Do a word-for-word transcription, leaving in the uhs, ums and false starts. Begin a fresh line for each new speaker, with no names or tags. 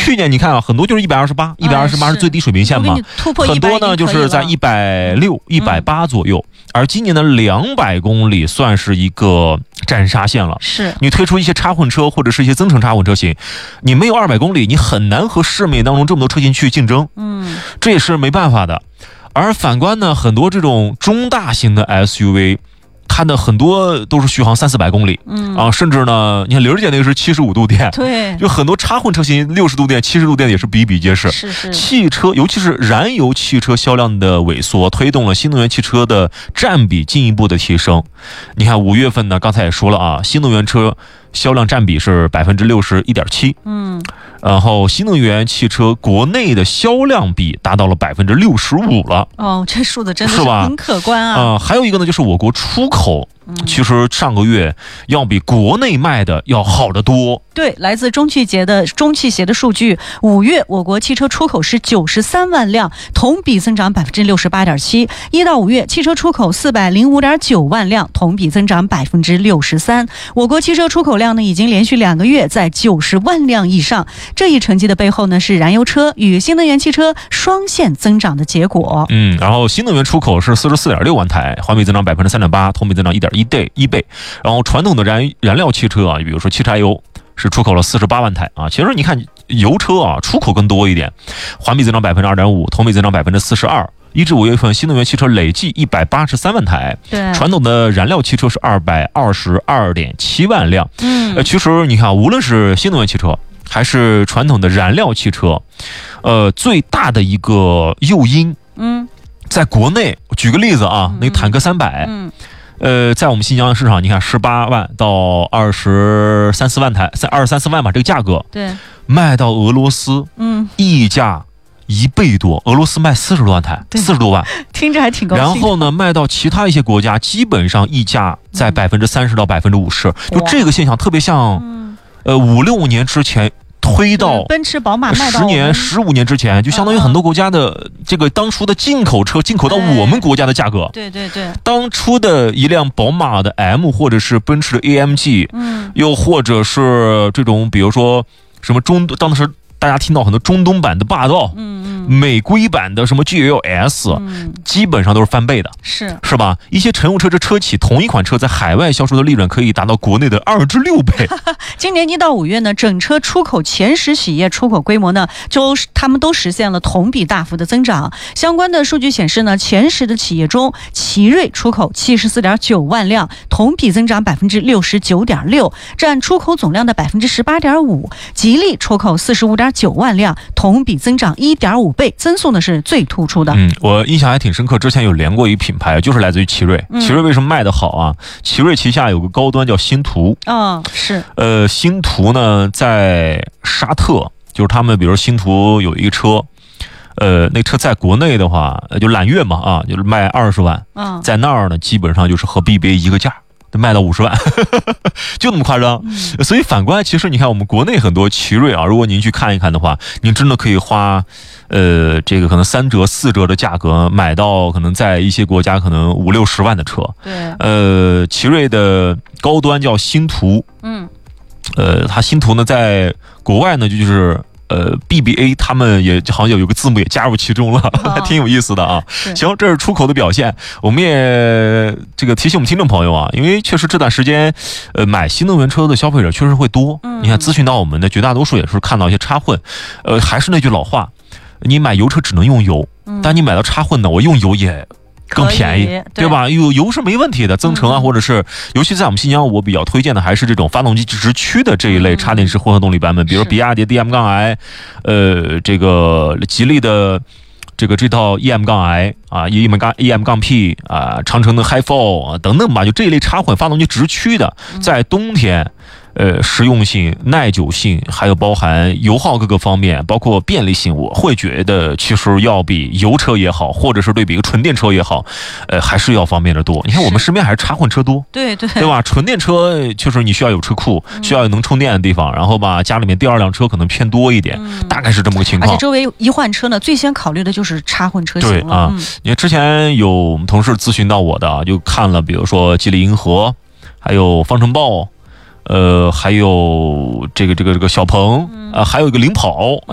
去年你看啊，很多就是一百二十八，一百二十八是最低水平线嘛，
突破
很多呢就是在一百六、一百八左右。而今年的两百公里算是一个斩杀线了。
是
你推出一些插混车或者是一些增程插混车型，你没有二百公里，你很难和市面当中这么多车型去竞争。
嗯，
这也是没办法的。而反观呢，很多这种中大型的 S U V。它的很多都是续航三四百公里，嗯啊，甚至呢，你看玲儿姐那个是七十五度电，
对，
就很多插混车型六十度电、七十度电也是比比皆是。
是是，
汽车尤其是燃油汽车销量的萎缩，推动了新能源汽车的占比进一步的提升。你看五月份呢，刚才也说了啊，新能源车销量占比是百分之六十一点七，嗯，然后新能源汽车国内的销量比达到了百分之六十五了。
哦，这数字真的是很可观啊！
啊、呃，还有一个呢，就是我国出口。其实上个月要比国内卖的要好得多。
对，来自中汽协的中汽协的数据，五月我国汽车出口是九十三万辆，同比增长百分之六十八点七。一到五月，汽车出口四百零五点九万辆，同比增长百分之六十三。我国汽车出口量呢，已经连续两个月在九十万辆以上。这一成绩的背后呢，是燃油车与新能源汽车双线增长的结果。
嗯，然后新能源出口是四十四点六万台，环比增长百分之三点八，同比增长一点一倍一倍。然后传统的燃燃料汽车啊，比如说汽柴油。是出口了四十八万台啊，其实你看油车啊，出口更多一点，环比增长百分之二点五，同比增长百分之四十二。一至五月份，新能源汽车累计一百八十三万台，
对，
传统的燃料汽车是二百二十二点七万辆。嗯，呃，其实你看，无论是新能源汽车还是传统的燃料汽车，呃，最大的一个诱因，嗯，在国内，举个例子啊，那个坦克三百，嗯。呃，在我们新疆市场，你看十八万到二十三四万台，三二十三四万吧，这个价格，
对，
卖到俄罗斯，嗯，溢价一倍多，俄罗斯卖四十多万台，四十多万，
听着还挺高兴。
然后呢，卖到其他一些国家，基本上溢价在百分之三十到百分之五十，就这个现象特别像，嗯、呃，五六年之前。推到
奔驰、宝马卖到
十年、十五年之前，就相当于很多国家的这个当初的进口车进口到我们国家的价格。
对对对，
当初的一辆宝马的 M 或者是奔驰的 A M G， 嗯，又或者是这种比如说什么中当时。大家听到很多中东版的霸道，嗯嗯，美规版的什么 G L S，嗯，基本上都是翻倍的，
是
是吧？一些乘用车这车企同一款车在海外销售的利润可以达到国内的二至六倍。
今年一到五月呢，整车出口前十企业出口规模呢，就他们都实现了同比大幅的增长。相关的数据显示呢，前十的企业中，奇瑞出口七十四点九万辆，同比增长百分之六十九点六，占出口总量的百分之十八点五。吉利出口四十五点九万辆，同比增长一点五倍，增速呢是最突出的。
嗯，我印象还挺深刻，之前有连过一品牌，就是来自于奇瑞。嗯、奇瑞为什么卖得好啊？奇瑞旗下有个高端叫星途。
嗯，是。
呃，星途呢在沙特，就是他们，比如星途有一个车，呃，那车在国内的话，就揽月嘛啊，就是卖二十万。嗯，在那儿呢，基本上就是和 B B A 一个价。卖到五十万，就那么夸张。嗯、所以反观，其实你看我们国内很多奇瑞啊，如果您去看一看的话，您真的可以花，呃，这个可能三折、四折的价格买到可能在一些国家可能五六十万的车。
对。
呃，奇瑞的高端叫星途。嗯。呃，它星途呢，在国外呢，就就是。呃 ，B B A 他们也好像有有个字母也加入其中了，还挺有意思的啊。行，这是出口的表现，我们也这个提醒我们听众朋友啊，因为确实这段时间，呃，买新能源车的消费者确实会多。嗯、你看咨询到我们的绝大多数也是看到一些插混，呃，还是那句老话，你买油车只能用油，嗯、但你买到插混呢，我用油也。更便宜， 对, 对吧？有油是没问题的，增程啊，嗯、或者是，尤其在我们新疆，我比较推荐的还是这种发动机直驱的这一类插电式混合动力版本，嗯、比如比亚迪 D M I， 呃，这个吉利的这个这套 E M I 啊 ，E M E M P 啊，长城的 Hi-Fall 啊等等吧，就这一类插混发动机直驱的，在冬天。呃，实用性、耐久性，还有包含油耗各个方面，包括便利性，我会觉得其实要比油车也好，或者是对比一个纯电车也好，呃，还是要方便的多。你看我们身边还是插混车多，
对对，
对吧？纯电车确实你需要有车库，嗯、需要有能充电的地方，然后吧，家里面第二辆车可能偏多一点，嗯、大概是这么个情况。
而且周围一换车呢，最先考虑的就是插混车型了。
对啊，嗯、你看之前有我们同事咨询到我的，就看了，比如说吉利银河，还有方程豹。呃，还有这个这个这个小鹏，呃，还有一个领跑。